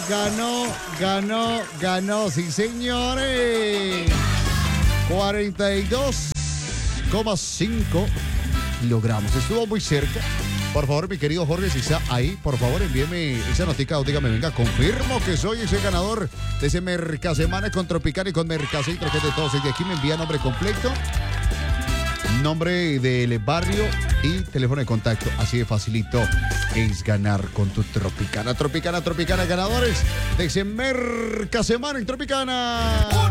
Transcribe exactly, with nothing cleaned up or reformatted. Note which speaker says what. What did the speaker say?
Speaker 1: ganó, ganó, ganó, sí señores. cuarenta y dos coma cinco kilogramos. Estuvo muy cerca. Por favor, mi querido Jorge, si está ahí, por favor, envíeme esa notica, dígame, venga, confirmo que soy ese ganador de ese Mercasemana con Tropical y con Mercacentro, que es de todos. Y de aquí me envía nombre completo, nombre del barrio y teléfono de contacto. Así de facilito es ganar con tu Tropicana. Tropicana, Tropicana, ganadores de ese Mercasemana en Tropicana.